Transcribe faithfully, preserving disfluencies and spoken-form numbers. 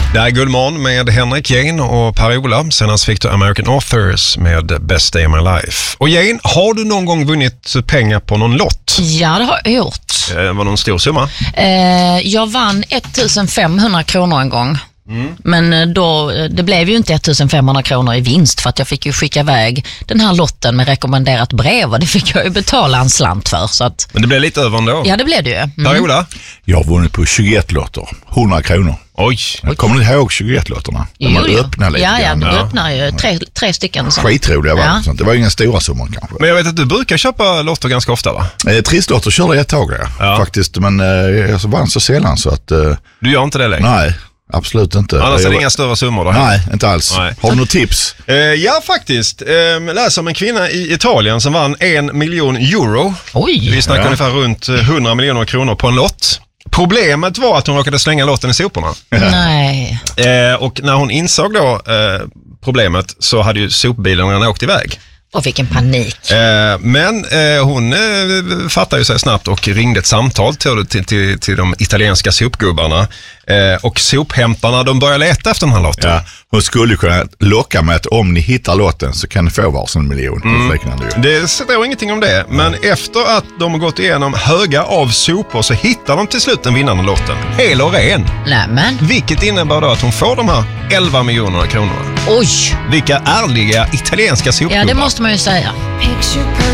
Det är Guldmorgon med Henrik Jane och Per-Ola. Senast fick du American Authors med Best Day of My Life. Och Jane, har du någon gång vunnit pengar på någon lott? Ja, det har jag gjort. Det var någon stor summa? Eh, jag vann femtonhundra kronor en gång. Mm. Men då, det blev ju inte femtonhundra kronor i vinst, för att jag fick ju skicka iväg den här lotten med rekommenderat brev, och det fick jag ju betala en slant för. Så att, men det blev lite över ändå. Ja, det blev det ju. Mm. Per-Ola? Jag har vunnit på tjugoett lotter, hundra kronor. Oj. Jag kommer ni ihåg tjugoett-lotterna? Jo, man jo. öppnar lite ja, ja, du ja. öppnar ju tre, tre stycken. Så. Skitroliga var ja. det. Det var inga stora summor kanske. Men jag vet att du brukar köpa lotter ganska ofta, va? Eh, Trisslotter körde jag ett tag, ja. Ja. Faktiskt, men eh, jag vann så sällan så att... Eh, du gör inte det längre? Nej. Absolut inte. Annars är det jag... inga större summor då? Nej, inte alls. Nej. Har du några tips? Eh, ja, faktiskt. Eh, läser om en kvinna i Italien som vann en miljon euro. Oj! Vi snackar ja. ungefär runt hundra miljoner kronor på en lott. Problemet var att hon råkade slänga lotten i soporna. Nej. Eh, och när hon insåg då eh, problemet så hade ju sopbilen redan åkt iväg. Och vilken panik. Eh, men eh, hon eh, fattade ju sig snabbt och ringde ett samtal till, till, till, till de italienska sopgubbarna. Eh, och sophämtarna, de började leta efter den här lotten. Ja, hon skulle kunna locka med att om ni hittar lotten så kan ni få varsin miljon. Mm. Det står ingenting om det. Men mm. efter att de har gått igenom höga av sopor så hittar de till slut den vinnande lotten. Hel och ren. Nämen. Vilket innebär då att hon får de här elva miljoner kronor. Oj! Vilka ärliga italienska sopgubbar. Ja, det måste man ju säga.